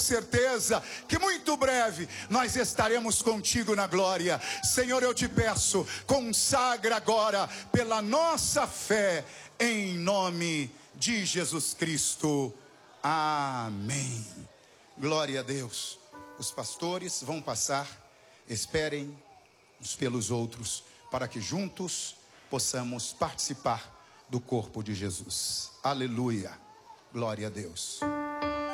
certeza que muito breve nós estaremos contigo na glória. Senhor, eu te peço, consagra agora pela nossa fé, em nome de Jesus Cristo. Amém. Glória a Deus. Os pastores vão passar, esperem uns pelos outros, para que juntos possamos participar do corpo de Jesus. Aleluia. Glória a Deus.